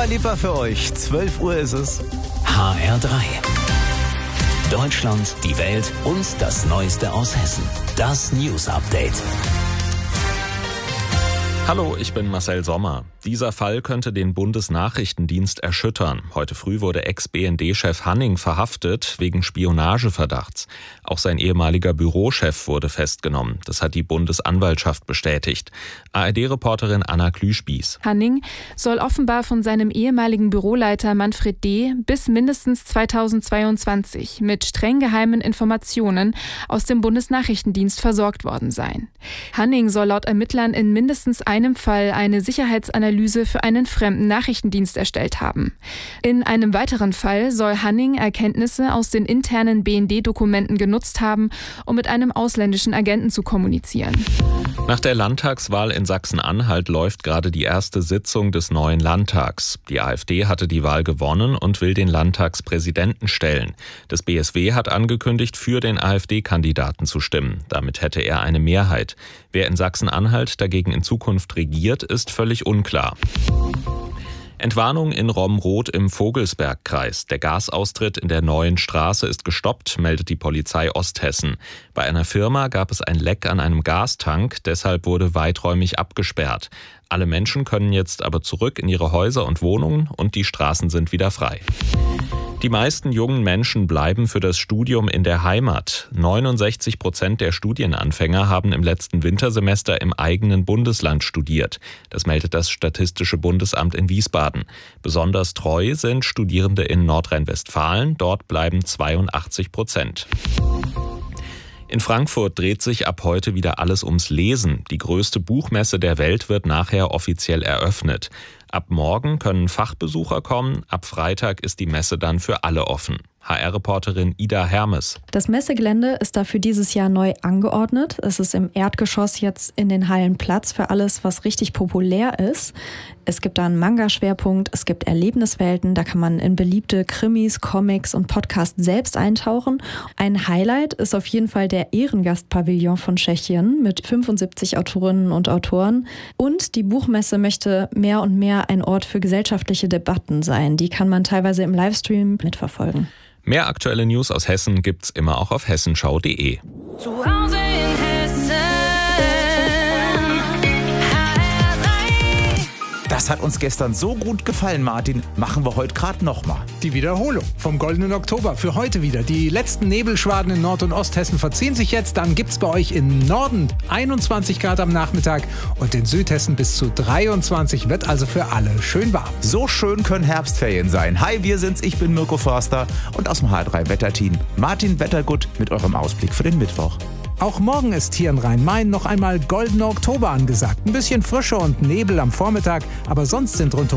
Lipa für euch. 12 Uhr ist es. HR3. Deutschland, die Welt und das Neueste aus Hessen. Das News Update. Hallo, ich bin Marcel Sommer. Dieser Fall könnte den Bundesnachrichtendienst erschüttern. Heute früh wurde Ex-BND-Chef Hanning verhaftet wegen Spionageverdachts. Auch sein ehemaliger Bürochef wurde festgenommen. Das hat die Bundesanwaltschaft bestätigt. ARD-Reporterin Anna Klüspieß. Hanning soll offenbar von seinem ehemaligen Büroleiter Manfred D. bis mindestens 2022 mit streng geheimen Informationen aus dem Bundesnachrichtendienst versorgt worden sein. Hanning soll laut Ermittlern in mindestens einem Fall eine Sicherheitsanalyse für einen fremden Nachrichtendienst erstellt haben. In einem weiteren Fall soll Hanning Erkenntnisse aus den internen BND-Dokumenten genutzt haben, um mit einem ausländischen Agenten zu kommunizieren. Nach der Landtagswahl in Sachsen-Anhalt läuft gerade die erste Sitzung des neuen Landtags. Die AfD hatte die Wahl gewonnen und will den Landtagspräsidenten stellen. Das BSW hat angekündigt, für den AfD-Kandidaten zu stimmen. Damit hätte er eine Mehrheit. Wer in Sachsen-Anhalt dagegen in Zukunft regiert, ist völlig unklar. Entwarnung in Romrod im Vogelsbergkreis. Der Gasaustritt in der neuen Straße ist gestoppt, meldet die Polizei Osthessen. Bei einer Firma gab es ein Leck an einem Gastank, deshalb wurde weiträumig abgesperrt. Alle Menschen können jetzt aber zurück in ihre Häuser und Wohnungen und die Straßen sind wieder frei. Die meisten jungen Menschen bleiben für das Studium in der Heimat. 69% der Studienanfänger haben im letzten Wintersemester im eigenen Bundesland studiert. Das meldet das Statistische Bundesamt in Wiesbaden. Besonders treu sind Studierende in Nordrhein-Westfalen. Dort bleiben 82%. In Frankfurt dreht sich ab heute wieder alles ums Lesen. Die größte Buchmesse der Welt wird nachher offiziell eröffnet. Ab morgen können Fachbesucher kommen, ab Freitag ist die Messe dann für alle offen. HR-Reporterin Ida Hermes. Das Messegelände ist dafür dieses Jahr neu angeordnet. Es ist im Erdgeschoss jetzt in den Hallen Platz für alles, was richtig populär ist. Es gibt da einen Manga-Schwerpunkt, es gibt Erlebniswelten, da kann man in beliebte Krimis, Comics und Podcasts selbst eintauchen. Ein Highlight ist auf jeden Fall der Ehrengastpavillon von Tschechien mit 75 Autorinnen und Autoren. Und die Buchmesse möchte mehr und mehr ein Ort für gesellschaftliche Debatten sein. Die kann man teilweise im Livestream mitverfolgen. Mehr aktuelle News aus Hessen gibt's immer auch auf hessenschau.de. Zu Hause in Hessen. HR3. Das hat uns gestern so gut gefallen, Martin. Machen wir heute gerade nochmal. Die Wiederholung vom Goldenen Oktober für heute wieder. Die letzten Nebelschwaden in Nord- und Osthessen verziehen sich jetzt. Dann gibt's bei euch im Norden 21 Grad am Nachmittag und in Südhessen bis zu 23. Wird also für alle schön warm. So schön können Herbstferien sein. Hi, wir sind's. Ich bin Mirko Förster und aus dem H3 Wetterteam Martin Wettergut mit eurem Ausblick für den Mittwoch. Auch morgen ist hier in Rhein-Main noch einmal Goldener Oktober angesagt. Ein bisschen Frische und Nebel am Vormittag, aber sonst sind rund um